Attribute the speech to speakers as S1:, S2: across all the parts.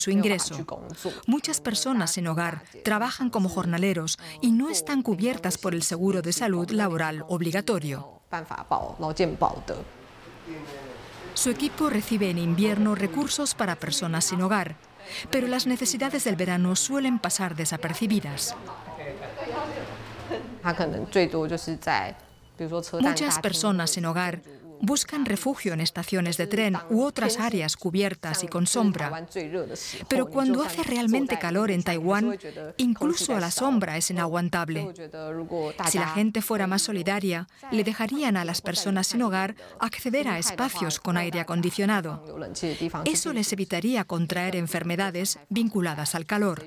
S1: su ingreso. Muchas personas sin hogar trabajan como jornaleros y no están cubiertas por el seguro de salud laboral obligatorio. Su equipo recibe en invierno recursos para personas sin hogar, pero las necesidades del verano suelen pasar desapercibidas. Muchas personas sin hogar buscan refugio en estaciones de tren u otras áreas cubiertas y con sombra. Pero cuando hace realmente calor en Taiwán, incluso a la sombra es inaguantable. Si la gente fuera más solidaria, le dejarían a las personas sin hogar acceder a espacios con aire acondicionado. Eso les evitaría contraer enfermedades vinculadas al calor.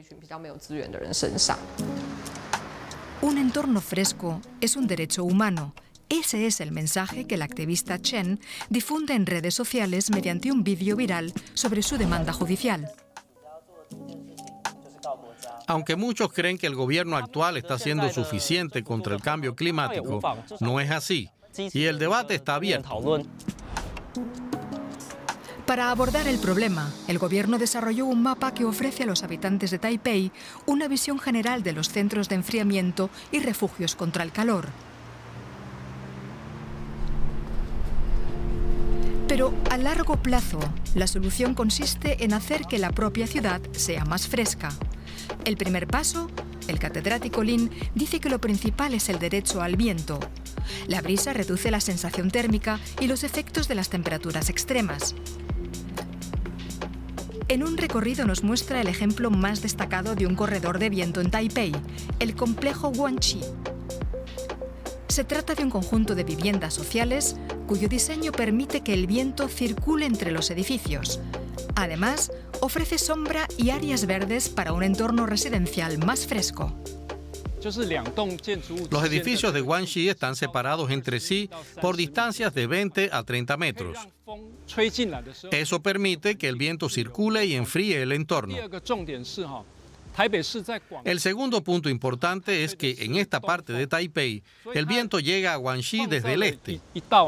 S1: Un entorno fresco es un derecho humano. Ese es el mensaje que la activista Chen difunde en redes sociales mediante un vídeo viral sobre su demanda judicial.
S2: Aunque muchos creen que el gobierno actual está haciendo suficiente contra el cambio climático, no es así. Y el debate está abierto.
S1: Para abordar el problema, el gobierno desarrolló un mapa que ofrece a los habitantes de Taipei una visión general de los centros de enfriamiento y refugios contra el calor. Pero a largo plazo, la solución consiste en hacer que la propia ciudad sea más fresca. El primer paso, el catedrático Lin dice que lo principal es el derecho al viento. La brisa reduce la sensación térmica y los efectos de las temperaturas extremas. En un recorrido nos muestra el ejemplo más destacado de un corredor de viento en Taipei, el complejo Guanxi. Se trata de un conjunto de viviendas sociales cuyo diseño permite que el viento circule entre los edificios. Además, ofrece sombra y áreas verdes para un entorno residencial más fresco.
S2: Los edificios de Guanxi están separados entre sí por distancias de 20 a 30 metros. Eso permite que el viento circule y enfríe el entorno. El segundo punto importante es que en esta parte de Taipei, el viento llega a Guanxi desde el este.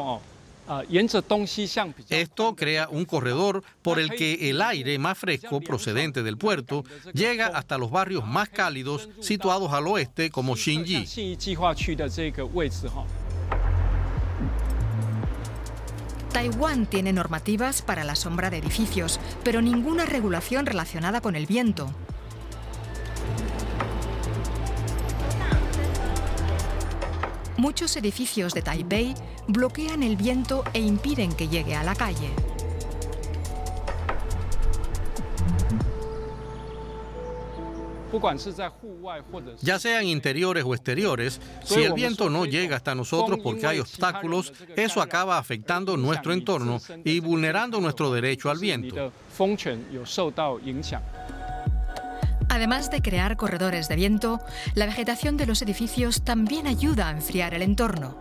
S2: Esto crea un corredor por el que el aire más fresco procedente del puerto llega hasta los barrios más cálidos situados al oeste como Xinyi.
S1: Taiwán tiene normativas para la sombra de edificios, pero ninguna regulación relacionada con el viento. Muchos edificios de Taipei bloquean el viento e impiden que llegue a la calle.
S2: Ya sean interiores o exteriores, si el viento no llega hasta nosotros porque hay obstáculos, eso acaba afectando nuestro entorno y vulnerando nuestro derecho al viento.
S1: Además de crear corredores de viento, la vegetación de los edificios también ayuda a enfriar el entorno.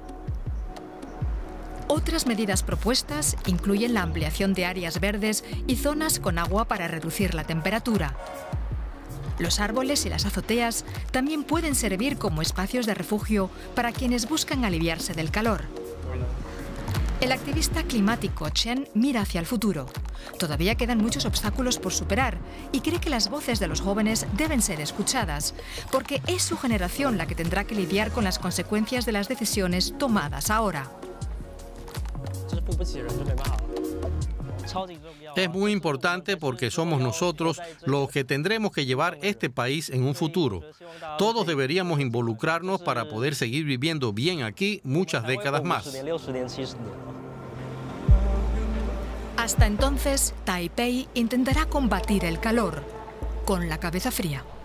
S1: Otras medidas propuestas incluyen la ampliación de áreas verdes y zonas con agua para reducir la temperatura. Los árboles y las azoteas también pueden servir como espacios de refugio para quienes buscan aliviarse del calor. El activista climático Chen mira hacia el futuro. Todavía quedan muchos obstáculos por superar y cree que las voces de los jóvenes deben ser escuchadas, porque es su generación la que tendrá que lidiar con las consecuencias de las decisiones tomadas ahora.
S2: Es muy importante porque somos nosotros los que tendremos que llevar este país en un futuro. Todos deberíamos involucrarnos para poder seguir viviendo bien aquí muchas décadas más.
S1: Hasta entonces, Taipei intentará combatir el calor con la cabeza fría.